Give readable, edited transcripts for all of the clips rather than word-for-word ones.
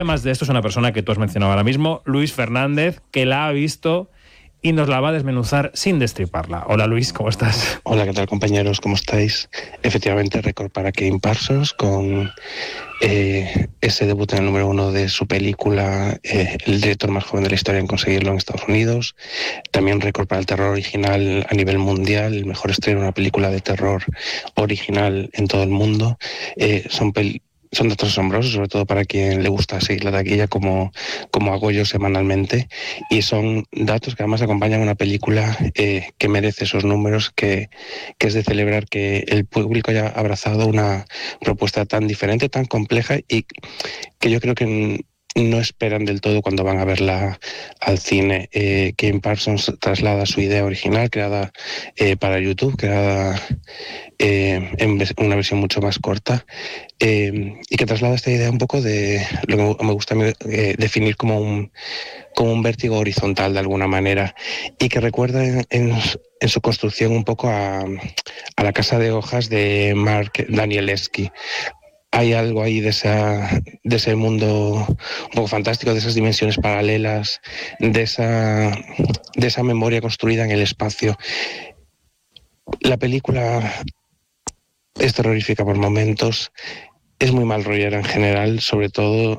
más de esto es una persona que tú has mencionado ahora mismo, Luis Fernández, que la ha visto y nos la va a desmenuzar sin destriparla. Hola Luis, ¿cómo estás? Hola, ¿qué tal compañeros? ¿Cómo estáis? Efectivamente, récord para Kim Parsons con ese debut en el número 1 de su película, el director más joven de la historia en conseguirlo en Estados Unidos. También récord para el terror original a nivel mundial, el mejor estreno de una película de terror original en todo el mundo. Son datos asombrosos, sobre todo para quien le gusta seguir la taquilla como hago yo semanalmente, y son datos que además acompañan una película que merece esos números, que es de celebrar que el público haya abrazado una propuesta tan diferente, tan compleja, y que yo creo que no esperan del todo cuando van a verla al cine. Kim Parsons traslada su idea original, creada para YouTube, creada en una versión mucho más corta, y que traslada esta idea un poco de lo que me gusta definir como un vértigo horizontal de alguna manera, y que recuerda en su construcción un poco a La casa de hojas de Mark Danielewski. Hay algo ahí de ese mundo un poco fantástico, de esas dimensiones paralelas, de esa memoria construida en el espacio. La película es terrorífica por momentos, es muy mal rollera en general, sobre todo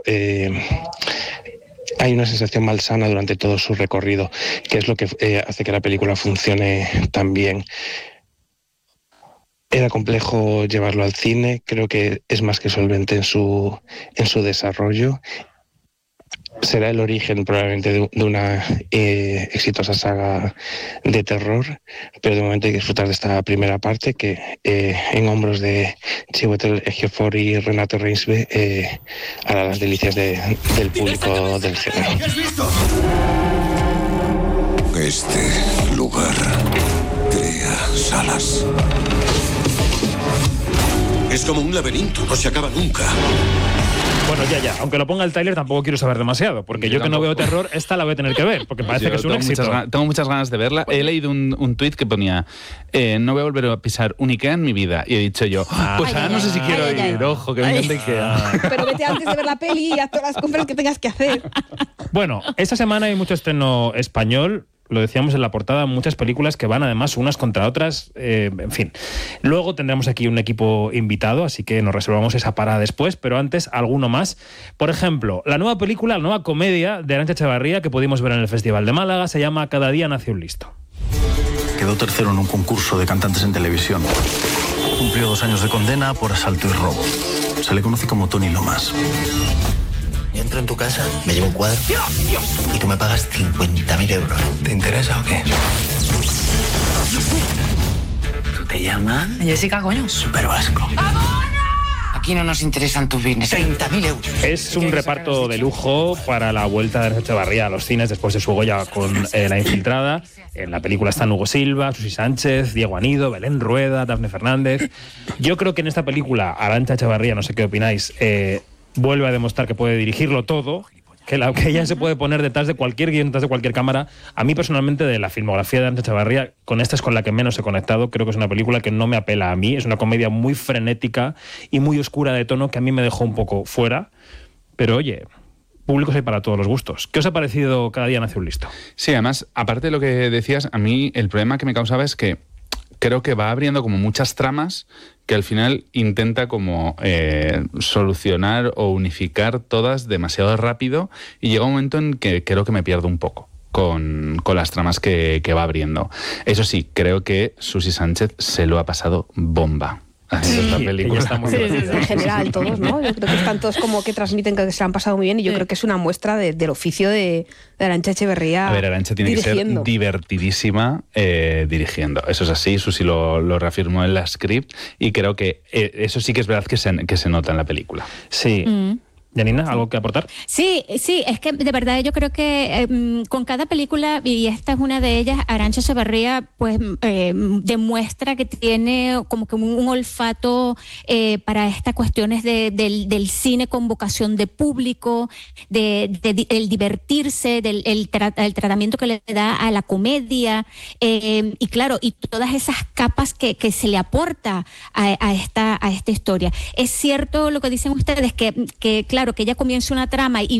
hay una sensación malsana durante todo su recorrido, que es lo que hace que la película funcione tan bien. Era complejo llevarlo al cine, creo que es más que solvente en su desarrollo. Será el origen probablemente de una exitosa saga de terror, pero de momento hay que disfrutar de esta primera parte que en hombros de Chiwetel Ejiofor y Renato Reinsve hará las delicias del público del género. Este lugar crea salas. Es como un laberinto, no se acaba nunca. Bueno, ya. Aunque lo ponga el tráiler, tampoco quiero saber demasiado, porque yo que no veo terror, esta la voy a tener que ver, porque parece que es un éxito. Tengo muchas ganas de verla. He leído un tuit que ponía: no voy a volver a pisar un Ikea en mi vida. Y he dicho yo, pues ahora no sé si quiero ir, ojo, que me encanta Ikea. Pero vete antes de ver la peli y haz todas las compras que tengas que hacer. Bueno, esta semana hay mucho estreno español. Lo decíamos en la portada, muchas películas que van además unas contra otras, en fin. Luego tendremos aquí un equipo invitado, así que nos reservamos esa parada después, pero antes alguno más. Por ejemplo, la nueva película, la nueva comedia de Arantxa Echevarría que pudimos ver en el Festival de Málaga, se llama Cada día nace un listo. Quedó tercero en un concurso de cantantes en televisión. Cumplió 2 años de condena por asalto y robo. Se le conoce como Tony Lomas. Yo entro en tu casa, me llevo un cuadro y tú me pagas 50.000 euros. ¿Te interesa o qué? ¿Tú te llamas? Jessica, coño. Súper vasco. Aquí no nos interesan tus business. 30.000 euros. Es un reparto de lujo para la vuelta de Arantxa Echevarría a los cines después de su Goya con La infiltrada. En la película están Hugo Silva, Susi Sánchez, Diego Anido, Belén Rueda, Dafne Fernández. Yo creo que en esta película Arantxa Echevarría, no sé qué opináis, vuelve a demostrar que puede dirigirlo todo, que ella se puede poner detrás de cualquier guión, detrás de cualquier cámara. A mí personalmente, de la filmografía de Arantxa Echevarría, con esta es con la que menos he conectado. Creo que es una película que no me apela a mí, es una comedia muy frenética y muy oscura de tono que a mí me dejó un poco fuera, pero oye, públicos hay para todos los gustos. ¿Qué os ha parecido Cada día nace un listo? Sí, además, aparte de lo que decías, a mí el problema que me causaba es que creo que va abriendo como muchas tramas que al final intenta como solucionar o unificar todas demasiado rápido, y llega un momento en que creo que me pierdo un poco con las tramas que va abriendo. Eso sí, creo que Susi Sánchez se lo ha pasado bomba haciendo esta película. Está muy En general, todos, ¿no? Yo creo que están todos como que transmiten que se han pasado muy bien, y yo creo que es una muestra del oficio de Arantxa Echevarría. A ver, Arantxa tiene que ser divertidísima dirigiendo. Eso es así, Susi lo reafirmó en la script, y creo que eso sí que es verdad que se nota en la película. Sí. Janina, ¿algo que aportar? Sí, es que de verdad yo creo que con cada película, y esta es una de ellas, Arantxa Echevarría pues demuestra que tiene como que un olfato para estas cuestiones del cine con vocación de público, el divertirse, el tratamiento que le da a la comedia, y claro, y todas esas capas que se le aporta a esta historia. Es cierto lo que dicen ustedes, que claro, que ella comienza una trama y